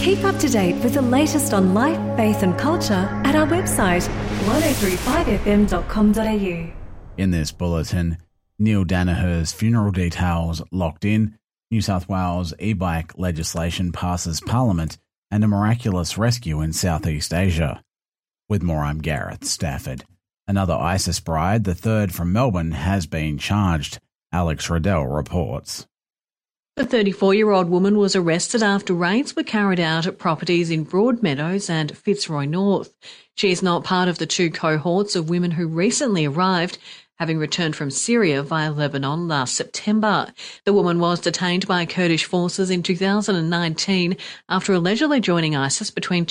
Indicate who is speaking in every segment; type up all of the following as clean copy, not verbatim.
Speaker 1: Keep up to date with the latest on life, faith and culture at our website 1035fm.com.au.
Speaker 2: In this bulletin, Neil Daniher's funeral details locked in, New South Wales e-bike legislation passes Parliament, and a miraculous rescue in Southeast Asia. With more, I'm Gareth Stafford. Another ISIS bride, the third from Melbourne, has been charged. Alex Riddell reports.
Speaker 3: The 34-year-old woman was arrested after raids were carried out at properties in Broadmeadows and Fitzroy North. She is not part of the two cohorts of women who recently arrived, having returned from Syria via Lebanon last September. The woman was detained by Kurdish forces in 2019 after allegedly joining ISIS between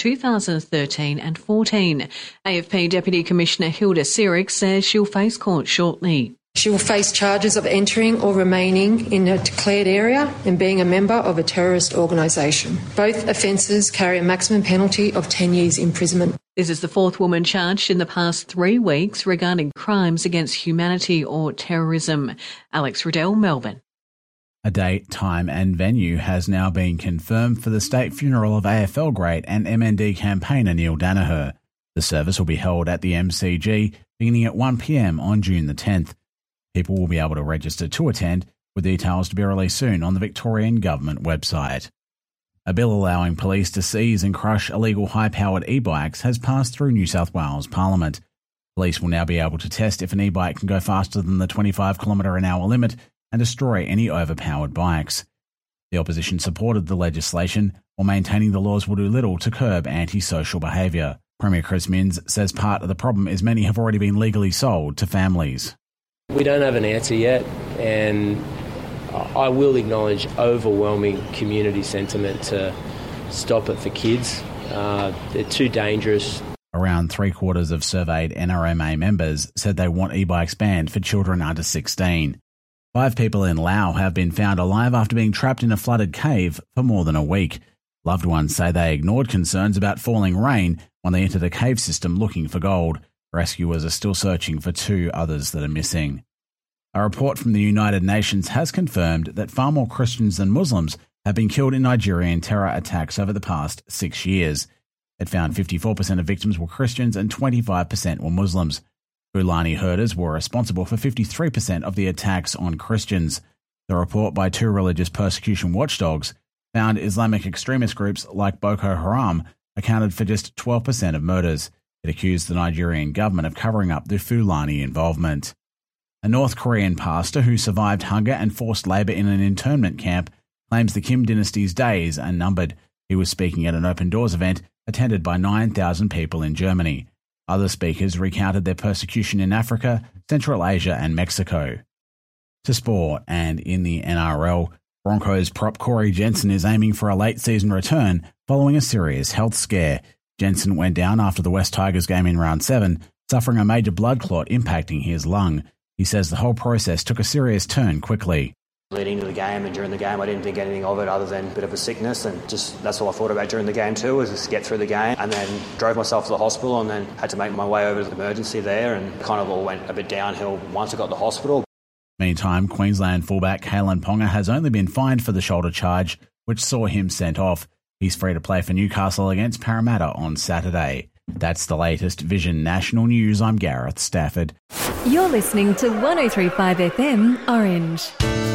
Speaker 3: 2013 and 14. AFP Deputy Commissioner Hilda Sierik says she'll face court shortly.
Speaker 4: She will face charges of entering or remaining in a declared area and being a member of a terrorist organisation. Both offences carry a maximum penalty of 10 years imprisonment.
Speaker 3: This is the fourth woman charged in the past 3 weeks regarding crimes against humanity or terrorism. Alex Riddell, Melbourne.
Speaker 2: A date, time and venue has now been confirmed for the state funeral of AFL great and MND campaigner Neil Daniher. The service will be held at the MCG beginning at 1 p.m. on June the 10th. People will be able to register to attend, with details to be released soon on the Victorian Government website. A bill allowing police to seize and crush illegal high-powered e-bikes has passed through New South Wales Parliament. Police will now be able to test if an e-bike can go faster than the 25km/h limit and destroy any overpowered bikes. The opposition supported the legislation, while maintaining the laws will do little to curb antisocial behaviour. Premier Chris Minns says part of the problem is many have already been legally sold to families.
Speaker 5: We don't have an answer yet, and I will acknowledge overwhelming community sentiment to stop it for kids. They're too dangerous.
Speaker 2: Around 3/4 of surveyed NRMA members said they want e-bikes banned for children under 16. 5 people in Laos have been found alive after being trapped in a flooded cave for more than a week. Loved ones say they ignored concerns about falling rain when they entered a cave system looking for gold. Rescuers are still searching for 2 others that are missing. A report from the United Nations has confirmed that far more Christians than Muslims have been killed in Nigerian terror attacks over the past 6 years. It found 54% of victims were Christians and 25% were Muslims. Fulani herders were responsible for 53% of the attacks on Christians. The report by 2 religious persecution watchdogs found Islamic extremist groups like Boko Haram accounted for just 12% of murders. It accused the Nigerian government of covering up the Fulani involvement. A North Korean pastor who survived hunger and forced labour in an internment camp claims the Kim dynasty's days are numbered. He was speaking at an Open Doors event attended by 9,000 people in Germany. Other speakers recounted their persecution in Africa, Central Asia and Mexico. To sport, and in the NRL, Broncos prop Corey Jensen is aiming for a late-season return following a serious health scare. Jensen went down after the West Tigers game in round 7, suffering a major blood clot impacting his lung. He says the whole process took a serious turn quickly.
Speaker 6: Leading to the game and during the game, I didn't think anything of it other than a bit of a sickness, and just that's all I thought about during the game too, was just get through the game, and then drove myself to the hospital and then had to make my way over to the emergency there, and kind of all went a bit downhill once I got to the hospital.
Speaker 2: Meantime, Queensland fullback Kalen Ponga has only been fined for the shoulder charge, which saw him sent off. He's free to play for Newcastle against Parramatta on Saturday. That's the latest Vision National News. I'm Gareth Stafford.
Speaker 1: You're listening to 103.5 FM Orange.